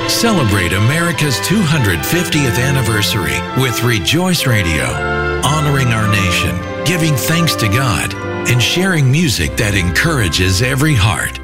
Celebrate America's 250th anniversary with Rejoice Radio, honoring our nation, giving thanks to God, and sharing music that encourages every heart.